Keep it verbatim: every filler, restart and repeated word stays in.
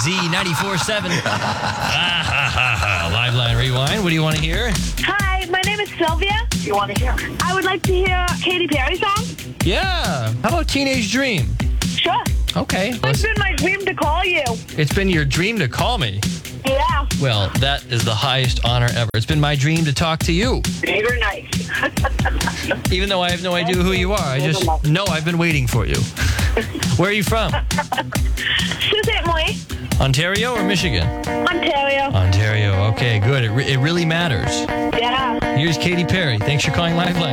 Z ninety-four seven. Liveline Rewind. What do you want to hear? Hi, my name is Sylvia. You want to hear? I would like to hear Katy Perry song. Yeah. How about Teenage Dream? Sure. Okay. It's been my dream to call you. It's been your dream to call me. Yeah. Well, that is the highest honor ever. It's been my dream to talk to you. You're nice. Even though I have no idea who you are. I just know I've been waiting for you. Where are you from? Sault Ste. Marie, Ontario or Michigan? Ontario. Ontario. Okay, good. It, re- it really matters. Yeah. Here's Katy Perry. Thanks for calling Lifeline.